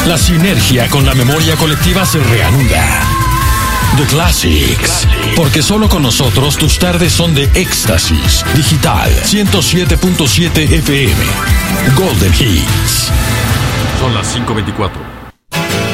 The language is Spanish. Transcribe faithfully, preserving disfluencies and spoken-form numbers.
La sinergia con la memoria colectiva se reanuda. The Classics, porque solo con nosotros tus tardes son de éxtasis. Digital ciento siete punto siete F M. Golden Hits. Son las cinco veinticuatro.